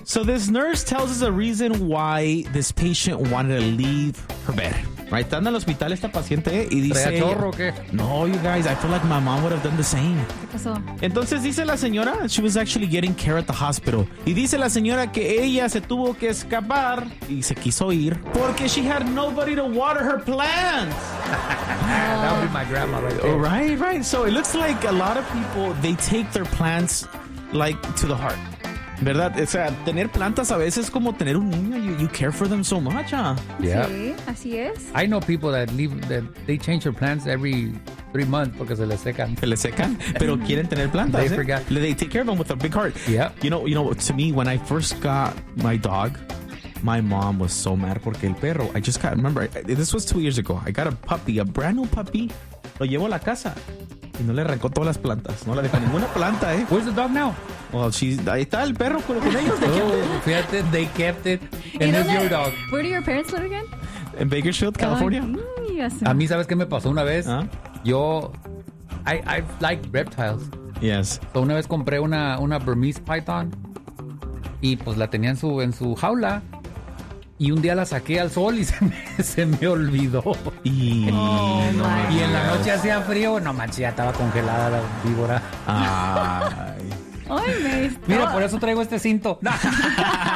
So this nurse tells us a reason why this patient wanted to leave her bed. Right, está en el hospital esta paciente y dice... ¿Traía chorro o qué? No, you guys, I feel like my mom would have done the same. ¿Qué pasó? Entonces dice la señora, she was actually getting care at the hospital. Y dice la señora que ella se tuvo que escapar y se quiso ir porque she had nobody to water her plants. That would be my grandma right there. Oh, right. So it looks like a lot of people, they take their plants like to the heart. ¿Verdad? O sea, tener plantas a veces es como tener un niño. You care for them so much, huh? Yeah. Sí, así es. I know people that they change their plants every 3 months porque se les secan. Se les secan, pero quieren tener plantas. They forgot. They take care of them with a big heart. Yeah. You know, to me, when I first got my dog, my mom was so mad porque el perro, I just got, remember, this was 2 years ago. I got a puppy, a brand new puppy. Lo llevo a la casa y no le arrancó todas las plantas. No le dejó ninguna planta, eh. Where's the dog now? Well, ahí está el perro con ellos. Oh, fíjate, they kept it. You And know it's your that- dog. Where do your parents live again? En Bakersfield, California. Ay, ya sé. A mí, ¿sabes qué me pasó una vez? ¿Ah? Yo, I like reptiles. Yes. So, una vez compré una Burmese python y pues la tenía en su jaula y un día la saqué al sol y se me olvidó. Y, Oh, my Y en la noche hacía frío, no manches, ya estaba congelada la víbora. Ay. Ay, me Mira, por eso traigo este cinto.